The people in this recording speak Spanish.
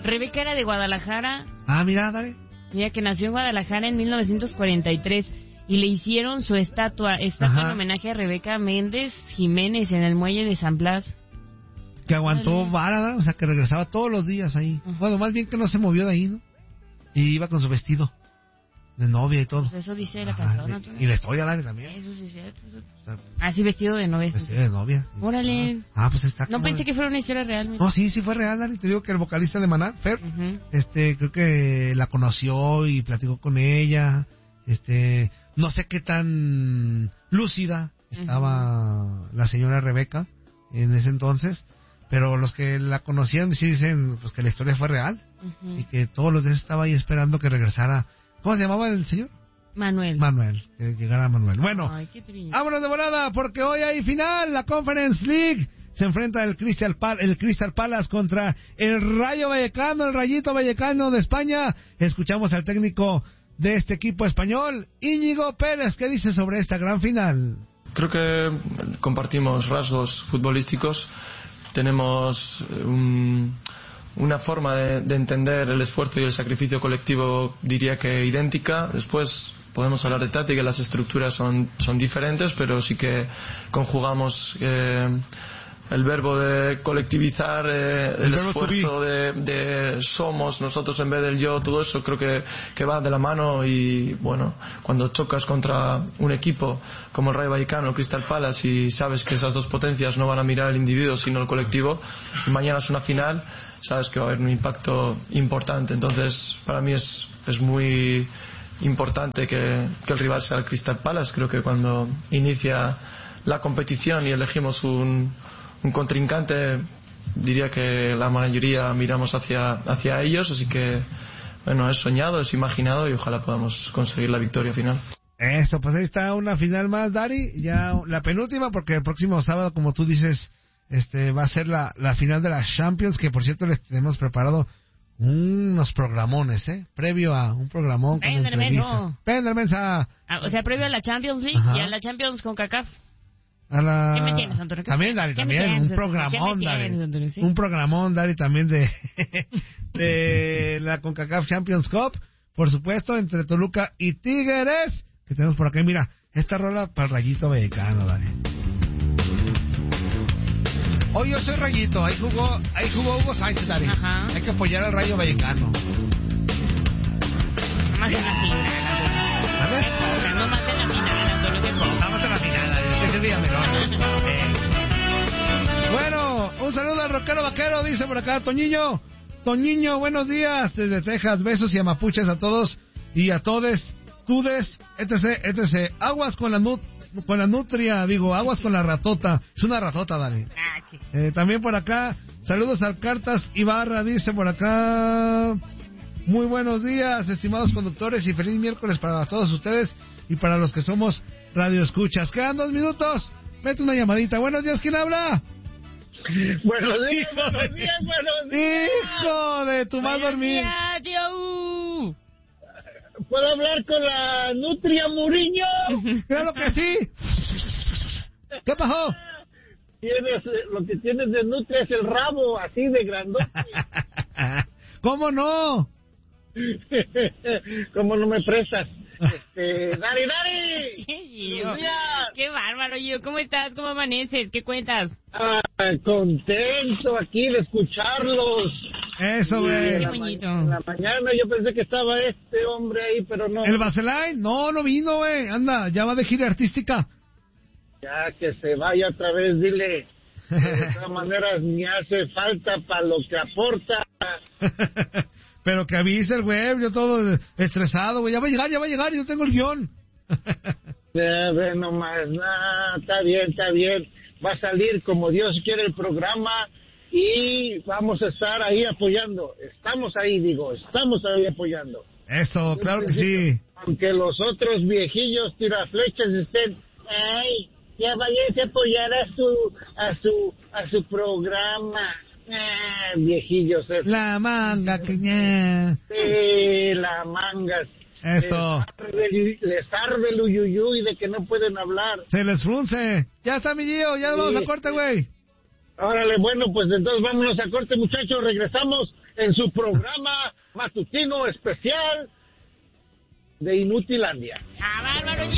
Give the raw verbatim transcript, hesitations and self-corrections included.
Rebeca era de Guadalajara. Ah, mira, dale. Mira, que nació en Guadalajara en mil novecientos cuarenta y tres y le hicieron su estatua, estatua en homenaje a Rebeca Méndez Jiménez en el muelle de San Blas. Que aguantó vara, o sea, que regresaba todos los días ahí. Uh-huh. Bueno, más bien que no se movió de ahí, ¿no? Y iba con su vestido de novia y todo. Pues eso dice la canción, ¿no? Y la historia, dale, también. Eso sí, cierto. O sea, ah, sí, vestido de novia. Vestido de novia. Órale. Ah, pues está. No pensé de... que fuera una historia real. Mira. No, sí, sí fue real, dale. Te digo que el vocalista de Maná, Fer, uh-huh. este, creo que la conoció y platicó con ella. Este, no sé qué tan lúcida estaba uh-huh. la señora Rebeca en ese entonces. Pero los que la conocían sí dicen pues que la historia fue real uh-huh. y que todos los días estaba ahí esperando que regresara. ¿Cómo se llamaba el señor? Manuel. Manuel, que llegara Manuel. Bueno, ay, vámonos de volada porque hoy hay final. La Conference League se enfrenta el Crystal, Pal- el Crystal Palace contra el Rayo Vallecano, el Rayito Vallecano de España. Escuchamos al técnico de este equipo español, Íñigo Pérez, ¿qué dice sobre esta gran final? Creo que compartimos rasgos futbolísticos. Tenemos un, una forma de, de entender el esfuerzo y el sacrificio colectivo, diría que idéntica. Después podemos hablar de táctica, las estructuras son, son diferentes, pero sí que conjugamos eh, el verbo de colectivizar, eh, el, el esfuerzo de, de somos nosotros en vez del yo, todo eso creo que, que va de la mano. Y bueno, cuando chocas contra un equipo como el Rayo Vallecano, el Crystal Palace, y sabes que esas dos potencias no van a mirar el individuo sino el colectivo, y mañana es una final, sabes que va a haber un impacto importante. Entonces para mí es, es muy importante que, que el rival sea el Crystal Palace. Creo que cuando inicia la competición y elegimos un un contrincante, diría que la mayoría miramos hacia, hacia ellos, así que bueno, es soñado, es imaginado y ojalá podamos conseguir la victoria final. Eso, pues ahí está una final más, Dari, ya la penúltima, porque el próximo sábado, como tú dices, este va a ser la, la final de la Champions, que por cierto les tenemos preparado unos programones, ¿eh? Previo a un programón con entrevistas. Pendermensa. Ah, o sea, previo a la Champions League. Ajá. Y a la Champions con CONCACAF. A la... ¿Qué me tienes, Antonio? También, Dari, también, tienes, un programón, Dari. ¿Sí? Un programón, Dari, también de, de la CONCACAF Champions Cup, por supuesto, entre Toluca y Tigres, que tenemos por acá. Y mira, esta rola para el Rayito Vallecano, Dari. Hoy yo soy Rayito, ahí jugó, ahí jugó Hugo Sánchez, Dari. Ajá. Hay que apoyar al Rayo Vallecano. Más en la final. A ver. No más en la final, Antonio, que poco. Vamos en la final, Dari. Eh. Bueno, un saludo al rockero vaquero, dice por acá Toñiño. Toñiño, buenos días desde Texas, besos y amapuches a todos y a todes, tudes, etc, etc. Aguas con la nut, con la nutria, digo, aguas con la ratota. Es una ratota, Dani. Eh, también por acá, saludos al Cartas Ibarra, dice por acá. Muy buenos días, estimados conductores, y feliz miércoles para todos ustedes y para los que somos radioescuchas. Quedan dos minutos. Mete una llamadita. Buenos días, ¿quién habla? Buenos días, buenos días, buenos días. Hijo de tu mal dormir. ¿Puedo hablar con la Nutria Muriño? Claro que sí. ¿Qué pasó? Tienes, lo que tienes de Nutria es el rabo, así de grandote. ¿Cómo no? ¿Cómo no me prestas? Este, Dari, Dari. ¿Qué, Qué bárbaro, yo. ¿Cómo estás? ¿Cómo amaneces? ¿Qué cuentas? Ah, contento aquí de escucharlos. Eso, güey. Qué bonito. En la mañana yo pensé que estaba este hombre ahí, pero no. ¿El Vaselain? No, no vino, güey. Anda, ya va de gira artística. Ya que se vaya otra vez, dile. De todas maneras, ni hace falta para lo que aporta. Pero que avise el güey, yo todo estresado, güey. Ya va a llegar, ya va a llegar, yo tengo el guión. Ya ve nomás, nah, está bien, está bien. Va a salir como Dios quiere el programa y vamos a estar ahí apoyando. Estamos ahí, digo, estamos ahí apoyando. Eso, claro que sí. Aunque los otros viejillos tiraflechas estén, ay, ya váyanse a apoyar a su, a su, a su programa. Ah, viejillos. Es... La manga, que sí, la manga. Eso. Les arde, les arde el uyuyuy de que no pueden hablar. Se les frunce. Ya está, mi Gio, ya vamos a corte, güey. Órale, bueno, pues entonces vámonos a corte, muchachos. Regresamos en su programa matutino especial de Inutilandia. ¡A